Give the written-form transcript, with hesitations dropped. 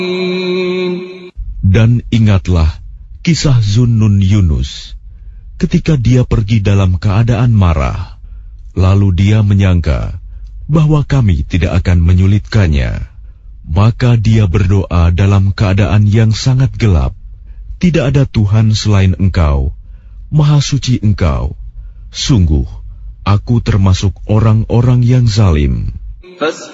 Dan ingatlah kisah Zunnun Yunus ketika dia pergi dalam keadaan marah, lalu dia menyangka bahwa kami tidak akan menyulitkannya. Maka dia berdoa dalam keadaan yang sangat gelap. Tidak ada Tuhan selain Engkau, Maha Suci Engkau. Sungguh, aku termasuk orang-orang yang zalim.